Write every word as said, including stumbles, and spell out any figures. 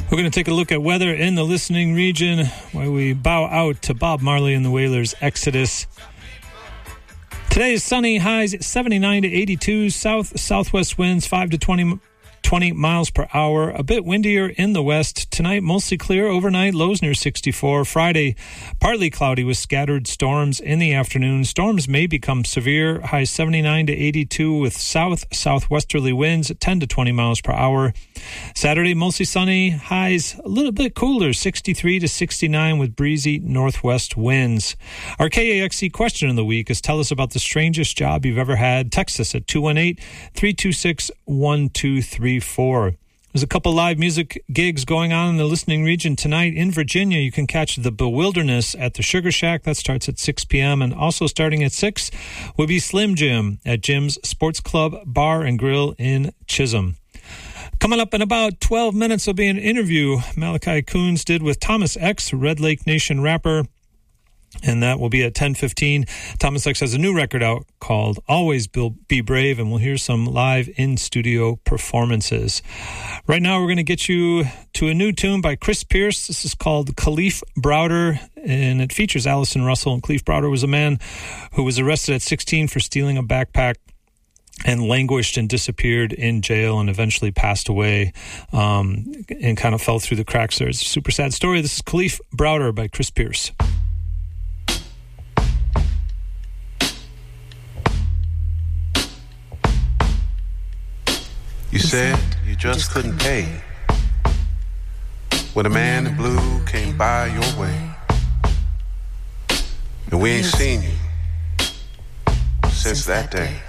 We're going to take a look at weather in the listening region while we bow out to Bob Marley and the Wailers' Exodus. Today is sunny, highs seventy-nine to eighty-two, south-southwest winds five to twenty, twenty miles per hour, a bit windier in the west. Tonight, mostly clear. Overnight, lows near sixty-four. Friday, partly cloudy with scattered storms in the afternoon. Storms may become severe. Highs seventy-nine to eighty-two with south-southwesterly winds at ten to twenty miles per hour. Saturday, mostly sunny. Highs a little bit cooler, sixty-three to sixty-nine with breezy northwest winds. Our K A X C question of the week is, tell us about the strangest job you've ever had. Text us at two one eight, three two six, one two three four. There's a couple live music gigs going on in the listening region tonight. In Virginia, you can catch The Bewilderness at the Sugar Shack. That starts at six p.m. And also starting at six will be Slim Jim at Jim's Sports Club Bar and Grill in Chisholm. Coming up in about twelve minutes will be an interview Malachi Coons did with Thomas X, Red Lake Nation rapper. And that will be at ten fifteen. Thomas X has a new record out called Always Be Brave, and we'll hear some live in-studio performances. Right now, we're going to get you to a new tune by Chris Pierce. This is called Khalif Browder, and it features Allison Russell. And Khalif Browder was a man who was arrested at sixteen for stealing a backpack and languished and disappeared in jail and eventually passed away um, and kind of fell through the cracks there. It's a super sad story. This is Khalif Browder by Chris Pierce. You said you just couldn't pay when a man in blue came by your way. And we ain't seen you since that day.